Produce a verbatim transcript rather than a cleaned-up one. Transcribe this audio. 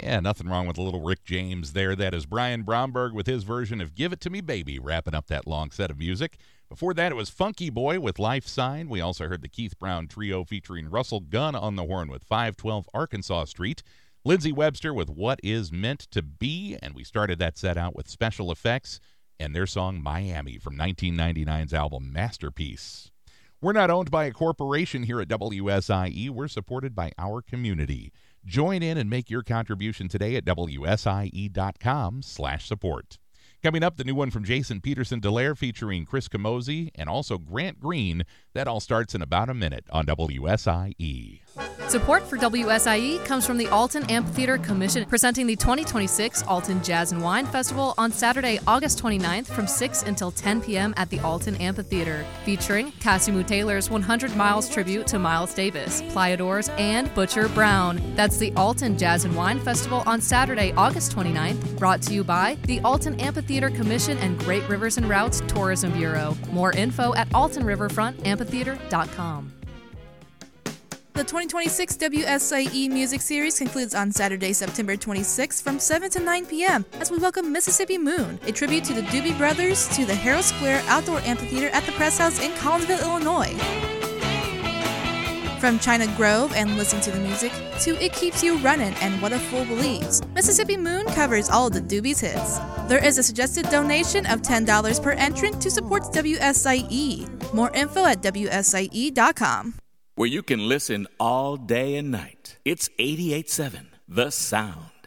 Yeah, nothing wrong with a little Rick James there. That is Brian Bromberg with his version of Give It To Me Baby, wrapping up that long set of music. Before that, it was Funky Boy with Life Sign. We also heard the Keith Brown Trio featuring Russell Gunn on the horn with five twelve Arkansas Street. Lindsey Webster with What Is Meant to Be. And we started that set out with Special Effects and their song Miami from nineteen ninety-nine's album Masterpiece. We're not owned by a corporation here at W S I E. We're supported by our community. Join in and make your contribution today at W S I E dot com slash support. Coming up, the new one from Jason Peterson Delaire featuring Chris Camozzi and also Grant Green. That all starts in about a minute on W S I E. Support for W S I E comes from the Alton Amphitheater Commission, presenting the twenty twenty-six Alton Jazz and Wine Festival on Saturday, August twenty-ninth from six until ten p.m. at the Alton Amphitheater, featuring Casimir Taylor's one hundred miles tribute to Miles Davis, Playadors, and Butcher Brown. That's the Alton Jazz and Wine Festival on Saturday, August twenty-ninth, brought to you by the Alton Amphitheater Commission and Great Rivers and Routes Tourism Bureau. More info at alton riverfront amphitheater dot com. The twenty twenty-six W S I E Music Series concludes on Saturday, September twenty-sixth from seven to nine p.m. as we welcome Mississippi Moon, a tribute to the Doobie Brothers, to the Harrow Square Outdoor Amphitheater at the Press House in Collinsville, Illinois. From China Grove and Listen to the Music to It Keeps You Runnin' and What a Fool Believes, Mississippi Moon covers all of the Doobies hits. There is a suggested donation of ten dollars per entrant to support W S I E. More info at W S I E dot com. Where you can listen all day and night. It's eighty-eight point seven The Sound.